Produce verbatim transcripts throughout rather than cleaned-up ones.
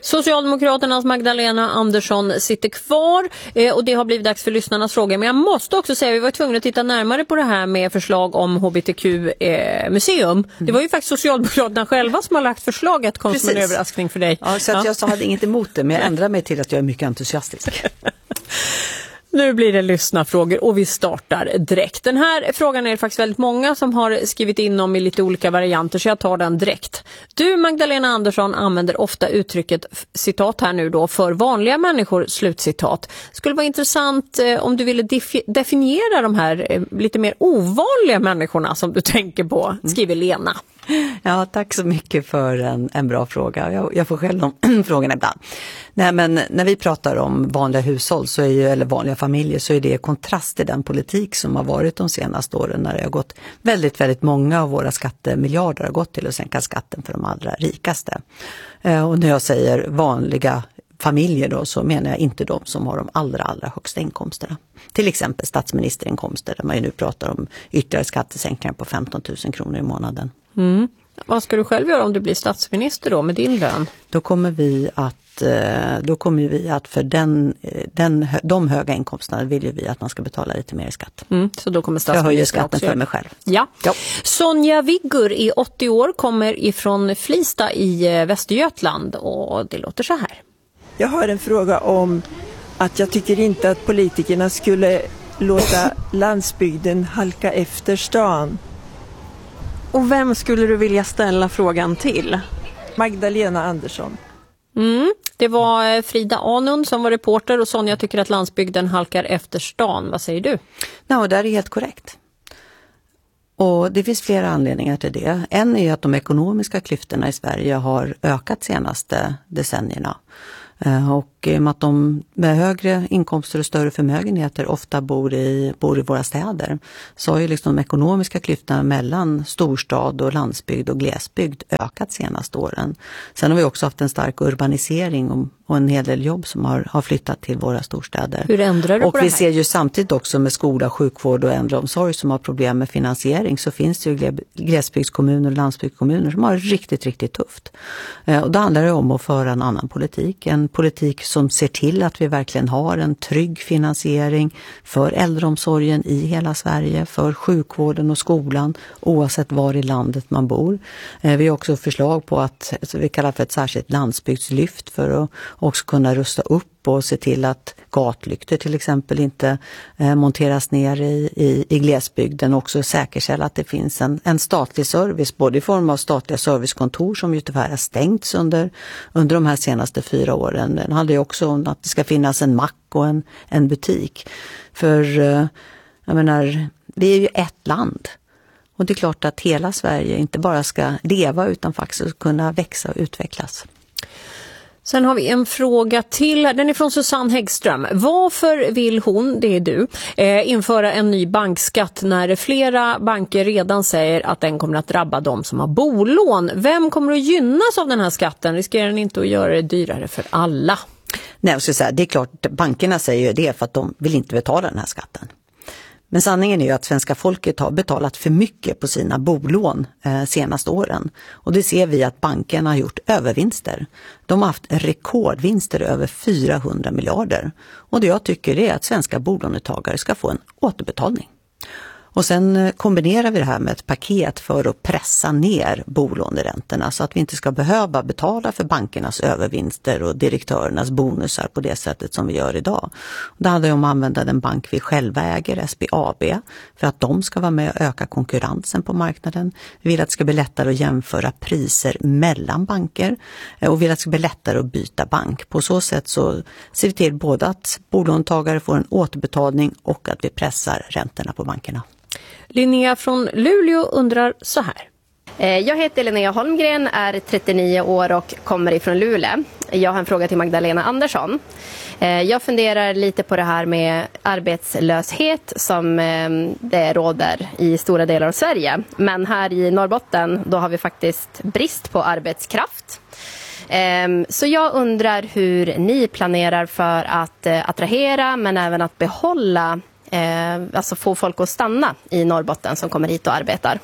Socialdemokraternas Magdalena Andersson sitter kvar eh, och det har blivit dags för lyssnarnas frågor. Men jag måste också säga att vi var tvungna att titta närmare på det här med förslag om H B T Q-museum. Mm. Det var ju faktiskt Socialdemokraterna själva som har lagt förslaget. Kom som en överraskning för dig. Ja, så att jag så hade inget emot det, men jag ändrar mig till att jag är mycket entusiastisk. Nu blir det lyssnarfrågor och vi startar direkt. Den här frågan är det faktiskt väldigt många som har skrivit in om i lite olika varianter, så jag tar den direkt. Du, Magdalena Andersson, använder ofta uttrycket, citat här nu då, för vanliga människor, slutcitat. Skulle vara intressant eh, om du ville defi- definiera de här eh, lite mer ovanliga människorna som du tänker på, skriver Lena. Ja, tack så mycket för en, en bra fråga. Jag, jag får själv de frågorna ibland. Nej, men när vi pratar om vanliga hushåll så är ju, eller vanliga familjer, så är det kontrast till den politik som har varit de senaste åren, när det har gått väldigt, väldigt många av våra skattemiljarder har gått till att sänka skatten för de allra rikaste. Eh, och när jag säger vanliga familjer då, så menar jag inte de som har de allra, allra högsta inkomsterna. Till exempel statsministerinkomster, där man ju nu pratar om ytterligare skattesänkningar på femton tusen kronor i månaden. Mm. Vad ska du själv göra om du blir statsminister då med din lön? Då kommer vi att, då kommer vi att för den, den, de höga inkomsterna vill ju vi att man ska betala lite mer i skatt. Mm, så då kommer statsministern. Jag höjer skatten för mig själv. Ja. ja. Sonja Viggur i åttio år kommer ifrån Flista i Västergötland och det låter så här. Jag har en fråga om att jag tycker inte att politikerna skulle låta landsbygden halka efter stan. Och vem skulle du vilja ställa frågan till? Magdalena Andersson. Mm, det var Frida Anund som var reporter och Sonja tycker att landsbygden halkar efter stan. Vad säger du? Ja, det är helt korrekt. Och det finns flera anledningar till det. En är att de ekonomiska klyftorna i Sverige har ökat senaste decennierna. Och att de med högre inkomster och större förmögenheter ofta bor i, bor i våra städer, så har ju liksom de ekonomiska klyftorna mellan storstad och landsbygd och glesbygd ökat senaste åren. Sen har vi också haft en stark urbanisering och, och en hel del jobb som har, har flyttat till våra storstäder. Hur ändrar du och på det här? Vi ser ju samtidigt också med skola, sjukvård och äldreomsorg som har problem med finansiering, så finns det ju glesbygdskommuner och landsbygdskommuner som har riktigt, riktigt tufft. Och då handlar det om att föra en annan politik, en politik som ser till att vi verkligen har en trygg finansiering för äldreomsorgen i hela Sverige, för sjukvården och skolan oavsett var i landet man bor. Vi har också förslag på att vi kallar för ett särskilt landsbygdslyft för att också kunna rusta upp och se till att gatlyktor till exempel inte eh, monteras ner i, i, i glesbygden, och också säkerställa att det finns en, en statlig service, både i form av statliga servicekontor som ju tyvärr har stängts under, under de här senaste fyra åren. Den handlar ju också om att det ska finnas en mack och en, en butik. För eh, jag menar, vi är ju ett land. Och det är klart att hela Sverige inte bara ska leva utan faktiskt kunna växa och utvecklas. Sen har vi en fråga till. Den är från Susanne Häggström. Varför vill hon, det är du, eh, införa en ny bankskatt när flera banker redan säger att den kommer att drabba de som har bolån? Vem kommer att gynnas av den här skatten? Riskerar den inte att göra det dyrare för alla? Nej, jag ska säga, det är klart, bankerna säger det för att de vill inte betala den här skatten. Men sanningen är ju att svenska folket har betalat för mycket på sina bolån eh, senaste åren. Och det ser vi att bankerna har gjort övervinster. De har haft rekordvinster över fyrahundra miljarder. Och det jag tycker är att svenska bolånetagare ska få en återbetalning. Och sen kombinerar vi det här med ett paket för att pressa ner bolåneräntorna så att vi inte ska behöva betala för bankernas övervinster och direktörernas bonusar på det sättet som vi gör idag. Det handlar ju om att använda den bank vi själva äger, S B A B, för att de ska vara med och öka konkurrensen på marknaden. Vi vill att det ska bli lättare att jämföra priser mellan banker och vi vill att det ska bli lättare att byta bank. På så sätt så ser vi till både att bolåntagare får en återbetalning och att vi pressar räntorna på bankerna. Linnea från Luleå undrar så här. Jag heter Linnea Holmgren, är trettionio år och kommer ifrån Luleå. Jag har en fråga till Magdalena Andersson. Jag funderar lite på det här med arbetslöshet som det råder i stora delar av Sverige. Men här i Norrbotten då har vi faktiskt brist på arbetskraft. Så jag undrar hur ni planerar för att attrahera men även att behålla, alltså få folk att stanna i Norrbotten som kommer hit och arbetar.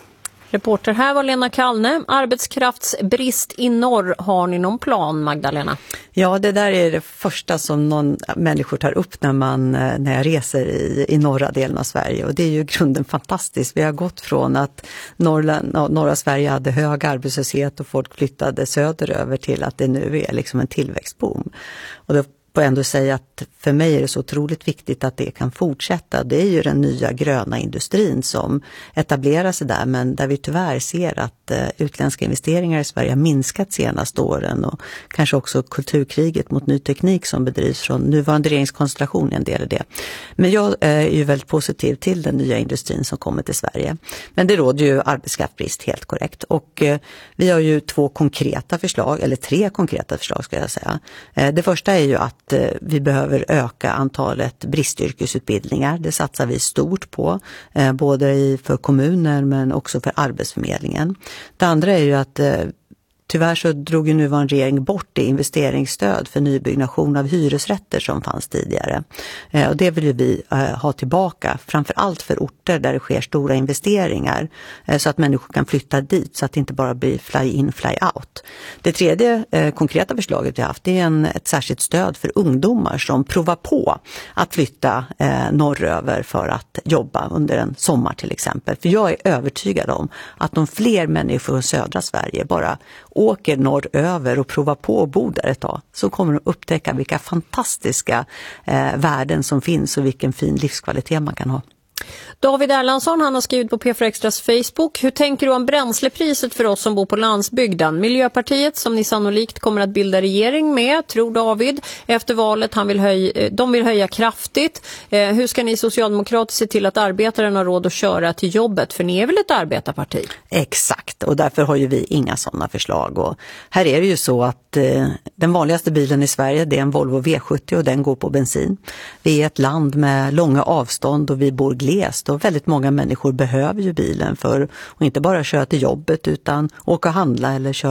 Reporter här var Lena Kallne. Arbetskraftsbrist i norr. Har ni någon plan, Magdalena? Ja, det där är det första som någon människor tar upp när, man, när jag reser i, i norra delen av Sverige. Och det är ju grunden fantastiskt. Vi har gått från att Norrland, norra Sverige hade hög arbetslöshet och folk flyttade söderöver till att det nu är liksom en tillväxtboom. Och då får jag ändå säga att för mig är det så otroligt viktigt att det kan fortsätta. Det är ju den nya gröna industrin som etablerar sig där, men där vi tyvärr ser att utländska investeringar i Sverige har minskat senaste åren, och kanske också kulturkriget mot ny teknik som bedrivs från nuvarande regeringskonstellation är en del av det. Men jag är ju väldigt positiv till den nya industrin som kommer till Sverige. Men det råder ju arbetskraftsbrist, helt korrekt. Och vi har ju två konkreta förslag, eller tre konkreta förslag ska jag säga. Det första är ju att vi behöver öka antalet bristyrkesutbildningar. Det satsar vi stort på, både i, för kommuner men också för Arbetsförmedlingen. Det andra är ju att tyvärr så drog ju nuvarande regering bort det investeringsstöd för nybyggnation av hyresrätter som fanns tidigare. Eh, och det vill ju vi eh, ha tillbaka, framförallt för orter där det sker stora investeringar, eh, så att människor kan flytta dit, så att det inte bara blir fly in, fly out. Det tredje eh, konkreta förslaget vi har haft är en, ett särskilt stöd för ungdomar som provar på att flytta eh, norröver för att jobba under en sommar till exempel. För jag är övertygad om att de fler människor i södra Sverige bara åker norröver och provar på att bo där ett tag, så kommer de upptäcka vilka fantastiska eh, värden som finns och vilken fin livskvalitet man kan ha. David Erlandsson, han har skrivit på P fyra Extras Facebook. Hur tänker du om bränslepriset för oss som bor på landsbygden? Miljöpartiet, som ni sannolikt kommer att bilda regering med, tror David, efter valet, han vill höja, de vill höja kraftigt. Eh, hur ska ni socialdemokrater se till att arbetaren har råd att köra till jobbet? För ni är väl ett arbetarparti? Exakt, och därför har ju vi inga sådana förslag. Och här är det ju så att eh, den vanligaste bilen i Sverige, det är en Volvo V sjuttio, och den går på bensin. Vi är ett land med långa avstånd och vi bor glest, och väldigt många människor behöver ju bilen för att inte bara köra till jobbet utan åka och handla eller köra